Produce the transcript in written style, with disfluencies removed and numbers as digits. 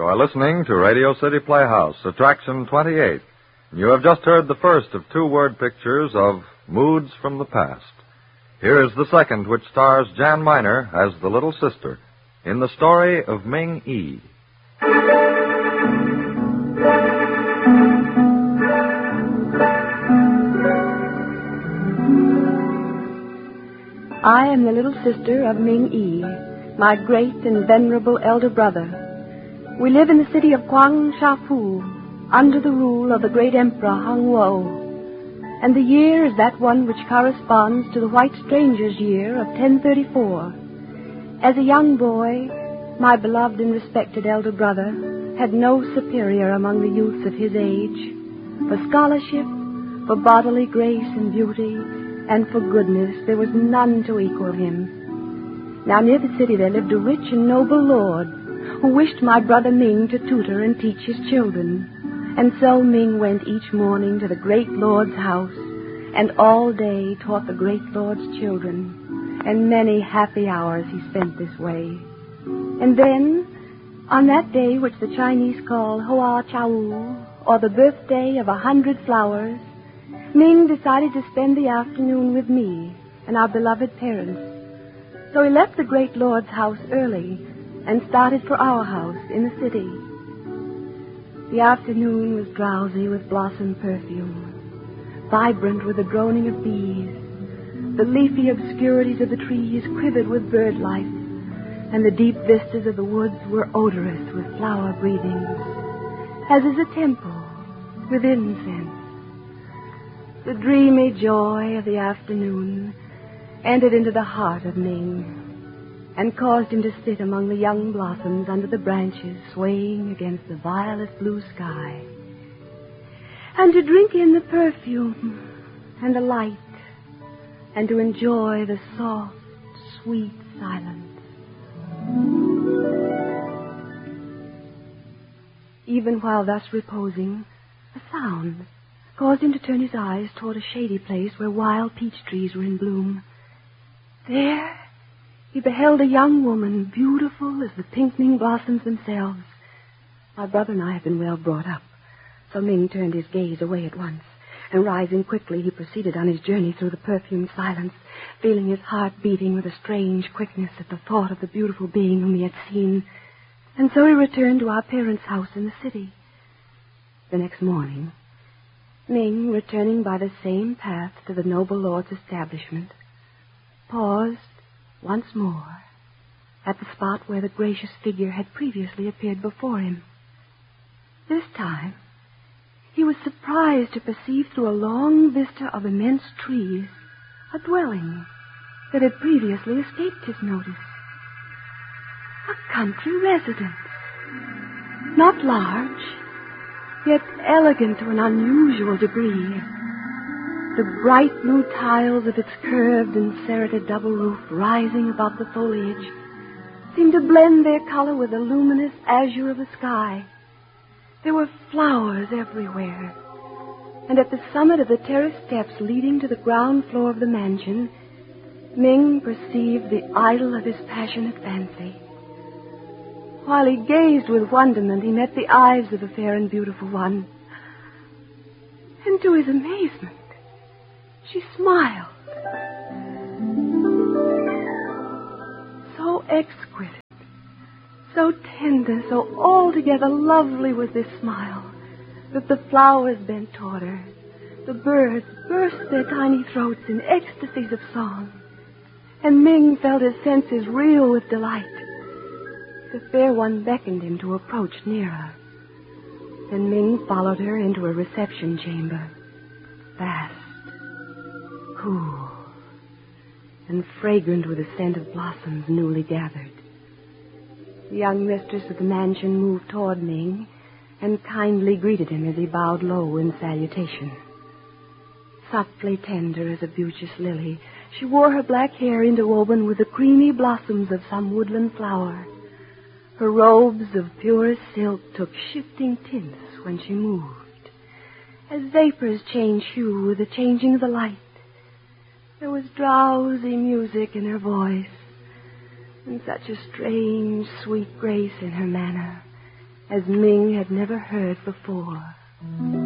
are listening to Radio City Playhouse, Attraction 28. You have just heard the first of two word pictures of Moods from the Past. Here is the second, which stars Jan Miner as the little sister in the story of Ming Yi. I am the little sister of Ming Yi, my great and venerable elder brother. We live in the city of Guangshafu, under the rule of the great emperor Hung Wo. And the year is that one which corresponds to the white stranger's year of 1034. As a young boy, my beloved and respected elder brother had no superior among the youths of his age. For scholarship, for bodily grace and beauty, and for goodness, there was none to equal him. Now near the city there lived a rich and noble lord who wished my brother Ming to tutor and teach his children. And so Ming went each morning to the great lord's house, and all day taught the great lord's children, and many happy hours he spent this way. And then, on that day which the Chinese call Hoa Chau, or the birthday of 100 flowers, Ming decided to spend the afternoon with me and our beloved parents. So he left the great lord's house early and started for our house in the city. The afternoon was drowsy with blossom perfume, vibrant with the droning of bees. The leafy obscurities of the trees quivered with bird life, and the deep vistas of the woods were odorous with flower breathings, as is a temple with incense. The dreamy joy of the afternoon entered into the heart of Ming and caused him to sit among the young blossoms under the branches swaying against the violet blue sky, and to drink in the perfume and the light, and to enjoy the soft, sweet silence. Even while thus reposing, a sound caused him to turn his eyes toward a shady place where wild peach trees were in bloom. There he beheld a young woman, beautiful as the pinkening blossoms themselves. My brother and I have been well brought up, so Ming turned his gaze away at once, and rising quickly, he proceeded on his journey through the perfumed silence, feeling his heart beating with a strange quickness at the thought of the beautiful being whom he had seen. And so he returned to our parents' house in the city. The next morning, Ming, returning by the same path to the noble lord's establishment, paused once more at the spot where the gracious figure had previously appeared before him. This time, he was surprised to perceive through a long vista of immense trees a dwelling that had previously escaped his notice. A country residence, not large, yet elegant to an unusual degree. The bright blue tiles of its curved and serrated double roof rising above the foliage seemed to blend their color with the luminous azure of the sky. There were flowers everywhere, and at the summit of the terrace steps leading to the ground floor of the mansion, Ming perceived the idol of his passionate fancy. While he gazed with wonderment, he met the eyes of the fair and beautiful one, and to his amazement, she smiled. So exquisite, so tender, so altogether lovely was this smile that the flowers bent toward her. The birds burst their tiny throats in ecstasies of song, and Ming felt his senses reel with delight. The fair one beckoned him to approach nearer. Then Ming followed her into a reception chamber, vast, cool, and fragrant with the scent of blossoms newly gathered. The young mistress of the mansion moved toward Ming and kindly greeted him as he bowed low in salutation. Softly tender as a beauteous lily, she wore her black hair interwoven with the creamy blossoms of some woodland flower. Her robes of purest silk took shifting tints when she moved, as vapors change hue with the changing of the light. There was drowsy music in her voice, and such a strange, sweet grace in her manner as Ming had never heard before.